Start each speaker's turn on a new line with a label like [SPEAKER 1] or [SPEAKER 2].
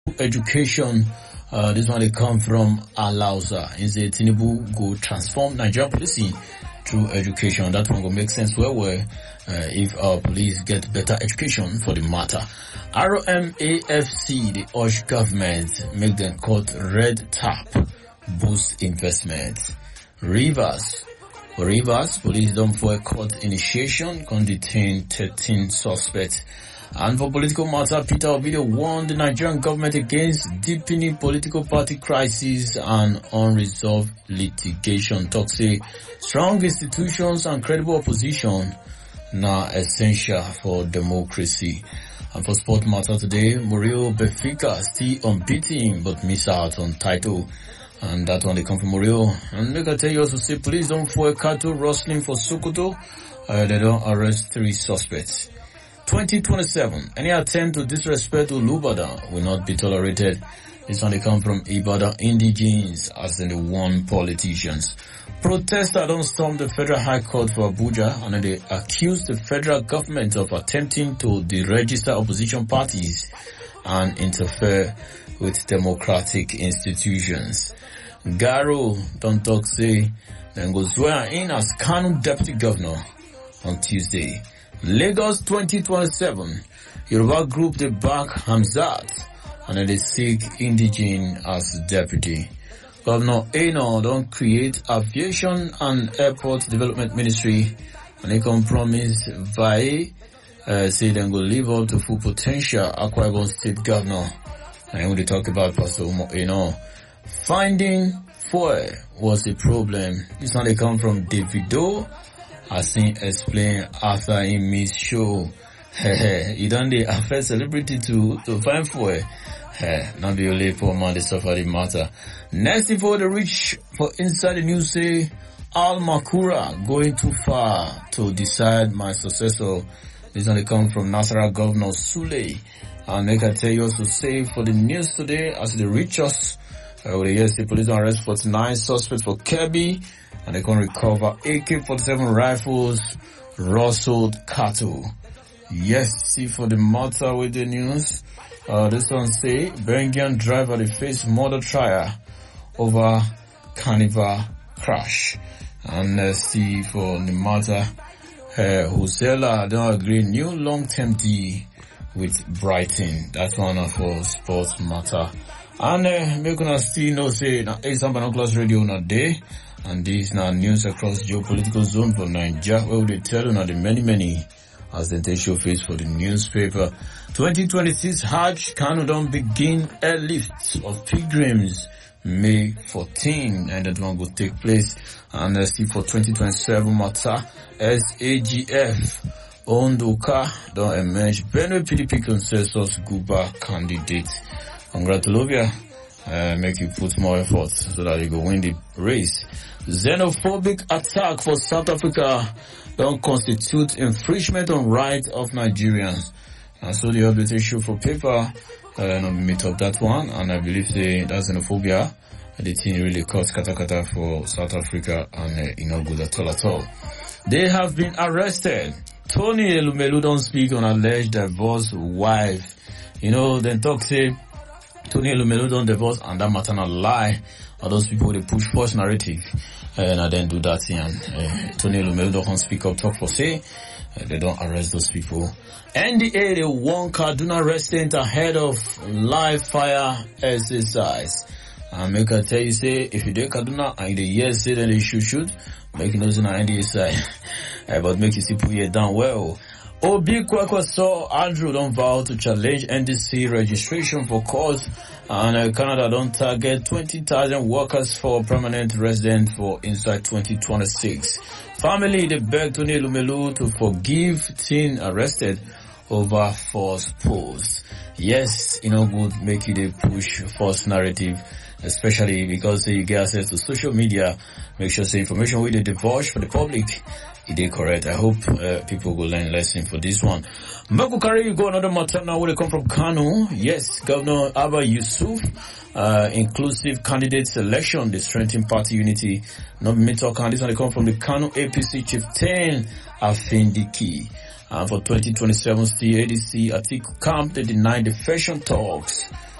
[SPEAKER 1] education. This one they come from Alausa. Is a Tinubu go transform Nigerian policing through education. That one will make sense where if our police get better education for the matter. RMAFC, the urge government make them cut red tap, boost investment. Rivers, police don't for a court initiation, can detain 13 suspects. And for political matter, Peter Obido warned the Nigerian government against deepening political party crisis and unresolved litigation. Talk say strong institutions and credible opposition now essential for democracy. And for sport matter today, Murillo Benfica still unbeaten but miss out on title. And that one they come from Murillo. And make I tell you also say police don't for a cattle rustling for Sokoto. They don't arrest 3 suspects. 2027. Any attempt to disrespect Olubadan will not be tolerated. This one they come from Ibadan indigenes as in the one politicians. Protesters don't storm the Federal High Court for Abuja and they accuse the federal government of attempting to deregister opposition parties and interfere with democratic institutions. Garo don't talk say then go swear in as Kano deputy governor on Tuesday. Lagos 2027, Yoruba group they back Hamzat and then they seek indigene as deputy. Governor Eno don't create aviation and airport development ministry and they can promise Vae say they go live up to full potential Akwa Ibom state governor. And when they talk about Pastor Umo Eno, finding fuel was the problem. This one they come from Davido. As he explained after he missed show. You don't they affect celebrity to find for it. Not be only poor man they suffer the matter. Next info the rich for inside the news say Al Makura going too far to decide my successor. This one they come from Nasarawa Governor Sule. And they can tell you also say for the news today as they reach us yes, the police arrest 49 suspects for Kebbi. And they can recover AK-47 rifles, rustled cattle. Yes, see for the matter with the news. This one say, Belgian driver they face murder trial over carnival crash. And see for the matter, Hosela don't agree new long-term deal with Brighton. That's one of our sports matter. And make us still know say, na Asian Binoculars Radio na day. And this now news across geopolitical zone for Nigeria where they tell you now the many as the day show face for the newspaper. 2026 Hajj Kano don't begin airlift of pilgrims May 14 and that one will take place. And see for 2027 matter SAGF Ondoka don't emerge Benue PDP consensus Guba candidate. Congratulations. Make you put more effort so that you go win the race. Xenophobic attack for South Africa don't constitute infringement on rights of Nigerians. And so the update issue for paper, and meet up that one, and I believe that xenophobia, the thing really caused kata for South Africa and not good at all. They have been arrested. Tony Elumelu don't speak on alleged divorced wife. Then talk say, Tony Elumelu don't divorce and that matter not lie. Or those people they push false narrative and I then do that thing and Tony Elumelu don't speak up talk for say they don't arrest those people. NDA they warn Kaduna resident ahead of live fire exercise. And make I tell you say if you do Kaduna and the yes say then they shoot make it on NDA side. But make you see put it down well. Obi Kwakwa saw Andrew don't vow to challenge NDC registration for cause and Canada don't target 20,000 workers for permanent resident for inside 2026. Family they beg Tony Elumelu to forgive teen arrested over false posts. Yes, good make you they push false narrative, especially because you get access to social media. Make sure the information with the divulge for the public. It is correct. I hope people will learn lesson for this one. Mbako carry you go another matter now where they come from Kano. Yes, Governor Abba Yusuf, inclusive candidate selection, the strengthening party unity. Not me talking, this one they come from the Kano APC chieftain Afindiki. For 2027 CADC Atiku camp, they denied the fashion talks